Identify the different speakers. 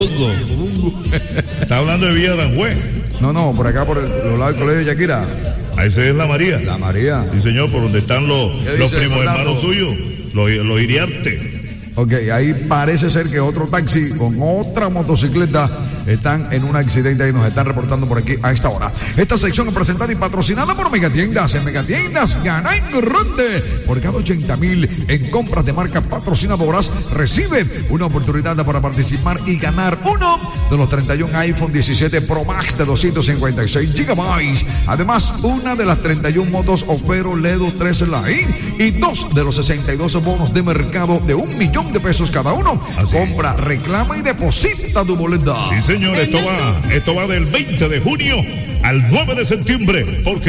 Speaker 1: Está hablando de Villa de Aranjuez.
Speaker 2: No, por acá, por los lados del colegio de Yaquira.
Speaker 1: A ese es la María.
Speaker 2: La María.
Speaker 1: Sí, señor, por donde están los primos hermanos suyos, los Iriarte.
Speaker 2: Ok, ahí parece ser que otro taxi con otra motocicleta están en un accidente y nos están reportando por aquí a esta hora. Esta sección es presentada y patrocinada por Megatiendas. En Megatiendas gana en grande. Por cada 80,000 en compras de marcas patrocinadoras, recibe una oportunidad para participar y ganar uno de los 31 iPhone 17 Pro Max de 256 GB. Además, una de las 31 motos Ofero Ledo 3 Line y 2 de los 62 bonos de mercado de $1,000,000 cada uno.
Speaker 1: Así.
Speaker 2: Compra, reclama y deposita tu boleta.
Speaker 1: Sí, señor, esto va del 20 de junio al 9 de septiembre, porque